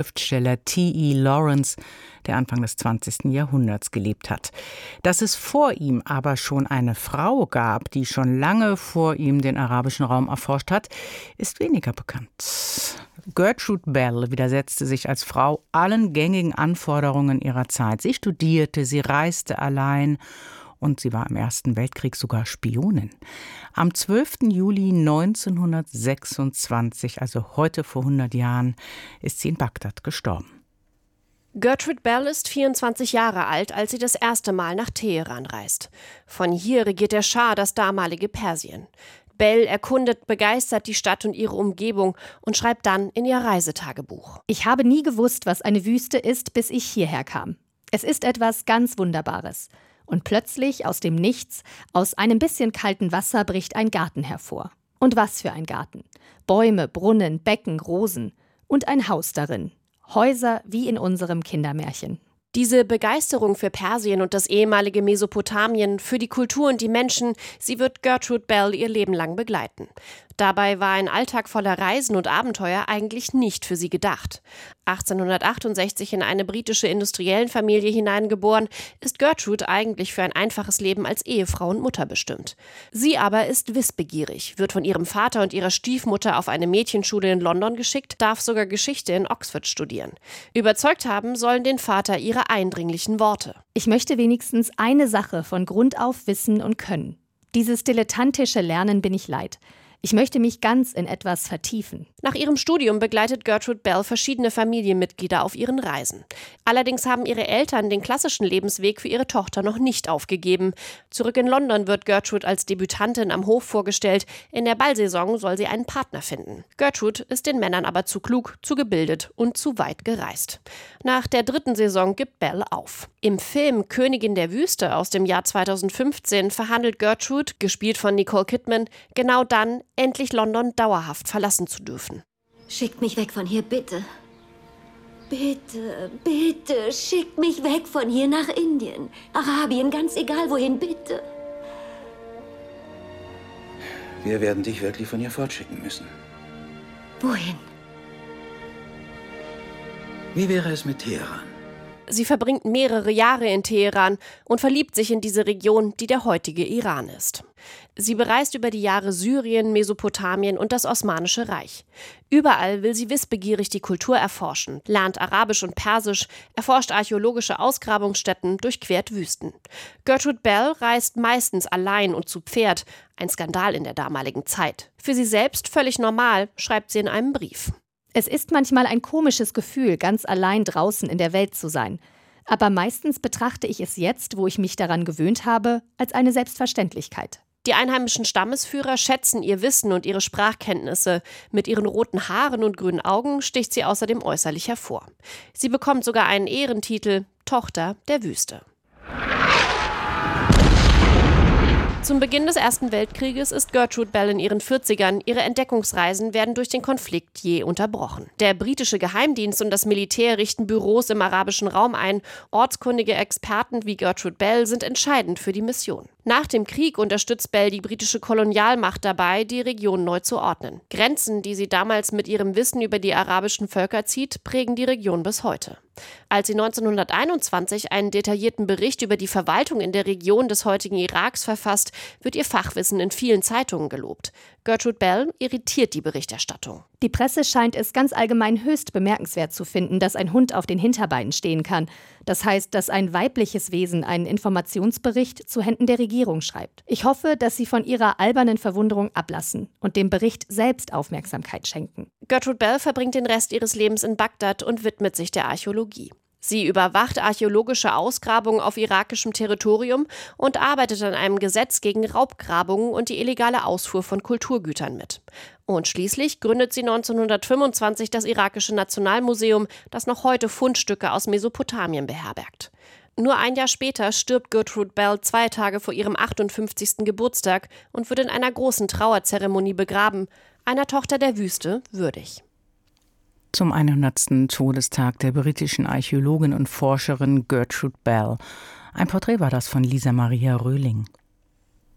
Schriftsteller T.E. Lawrence, der Anfang des 20. Jahrhunderts gelebt hat. Dass es vor ihm aber schon eine Frau gab, die schon lange vor ihm den arabischen Raum erforscht hat, ist weniger bekannt. Gertrude Bell widersetzte sich als Frau allen gängigen Anforderungen ihrer Zeit. Sie studierte, sie reiste allein und sie war im Ersten Weltkrieg sogar Spionin. Am 12. Juli 1926, also heute vor 100 Jahren, ist sie in Bagdad gestorben. Gertrude Bell ist 24 Jahre alt, als sie das erste Mal nach Teheran reist. Von hier regiert der Schah das damalige Persien. Bell erkundet begeistert die Stadt und ihre Umgebung und schreibt dann in ihr Reisetagebuch. Ich habe nie gewusst, was eine Wüste ist, bis ich hierher kam. Es ist etwas ganz Wunderbares. Und plötzlich, aus dem Nichts, aus einem bisschen kalten Wasser bricht ein Garten hervor. Und was für ein Garten. Bäume, Brunnen, Becken, Rosen. Und ein Haus darin. Häuser wie in unserem Kindermärchen. Diese Begeisterung für Persien und das ehemalige Mesopotamien, für die Kultur und die Menschen, sie wird Gertrude Bell ihr Leben lang begleiten. Dabei war ein Alltag voller Reisen und Abenteuer eigentlich nicht für sie gedacht. 1868 in eine britische Industriellenfamilie hineingeboren, ist Gertrude eigentlich für ein einfaches Leben als Ehefrau und Mutter bestimmt. Sie aber ist wissbegierig, wird von ihrem Vater und ihrer Stiefmutter auf eine Mädchenschule in London geschickt, darf sogar Geschichte in Oxford studieren. Überzeugt haben sollen den Vater ihre eindringlichen Worte. Ich möchte wenigstens eine Sache von Grund auf wissen und können. Dieses dilettantische Lernen bin ich leid. Ich möchte mich ganz in etwas vertiefen. Nach ihrem Studium begleitet Gertrude Bell verschiedene Familienmitglieder auf ihren Reisen. Allerdings haben ihre Eltern den klassischen Lebensweg für ihre Tochter noch nicht aufgegeben. Zurück in London wird Gertrude als Debütantin am Hof vorgestellt. In der Ballsaison soll sie einen Partner finden. Gertrude ist den Männern aber zu klug, zu gebildet und zu weit gereist. Nach der 3. Saison gibt Bell auf. Im Film Königin der Wüste aus dem Jahr 2015 verhandelt Gertrude, gespielt von Nicole Kidman, genau dann, endlich London dauerhaft verlassen zu dürfen. Schickt mich weg von hier, bitte. Bitte, bitte, schickt mich weg von hier nach Indien, Arabien, ganz egal wohin, bitte. Wir werden dich wirklich von hier fortschicken müssen. Wohin? Wie wäre es mit Teheran? Sie verbringt mehrere Jahre in Teheran und verliebt sich in diese Region, die der heutige Iran ist. Sie bereist über die Jahre Syrien, Mesopotamien und das Osmanische Reich. Überall will sie wissbegierig die Kultur erforschen, lernt Arabisch und Persisch, erforscht archäologische Ausgrabungsstätten, durchquert Wüsten. Gertrude Bell reist meistens allein und zu Pferd, ein Skandal in der damaligen Zeit. Für sie selbst völlig normal, schreibt sie in einem Brief. Es ist manchmal ein komisches Gefühl, ganz allein draußen in der Welt zu sein. Aber meistens betrachte ich es jetzt, wo ich mich daran gewöhnt habe, als eine Selbstverständlichkeit. Die einheimischen Stammesführer schätzen ihr Wissen und ihre Sprachkenntnisse. Mit ihren roten Haaren und grünen Augen sticht sie außerdem äußerlich hervor. Sie bekommt sogar einen Ehrentitel, Tochter der Wüste. Zum Beginn des Ersten Weltkrieges ist Gertrude Bell in ihren 40ern. Ihre Entdeckungsreisen werden durch den Konflikt jäh unterbrochen. Der britische Geheimdienst und das Militär richten Büros im arabischen Raum ein. Ortskundige Experten wie Gertrude Bell sind entscheidend für die Mission. Nach dem Krieg unterstützt Bell die britische Kolonialmacht dabei, die Region neu zu ordnen. Grenzen, die sie damals mit ihrem Wissen über die arabischen Völker zieht, prägen die Region bis heute. Als sie 1921 einen detaillierten Bericht über die Verwaltung in der Region des heutigen Iraks verfasst, wird ihr Fachwissen in vielen Zeitungen gelobt. Gertrude Bell irritiert die Berichterstattung. Die Presse scheint es ganz allgemein höchst bemerkenswert zu finden, dass ein Hund auf den Hinterbeinen stehen kann. Das heißt, dass ein weibliches Wesen einen Informationsbericht zu Händen der Regierung schreibt. Ich hoffe, dass Sie von Ihrer albernen Verwunderung ablassen und dem Bericht selbst Aufmerksamkeit schenken. Gertrude Bell verbringt den Rest ihres Lebens in Bagdad und widmet sich der Archäologie. Sie überwacht archäologische Ausgrabungen auf irakischem Territorium und arbeitet an einem Gesetz gegen Raubgrabungen und die illegale Ausfuhr von Kulturgütern mit. Und schließlich gründet sie 1925 das irakische Nationalmuseum, das noch heute Fundstücke aus Mesopotamien beherbergt. Nur ein Jahr später stirbt Gertrude Bell 2 Tage vor ihrem 58. Geburtstag und wird in einer großen Trauerzeremonie begraben, einer Tochter der Wüste würdig. Zum 100. Todestag der britischen Archäologin und Forscherin Gertrude Bell. Ein Porträt war das von Lisa Maria Röhling.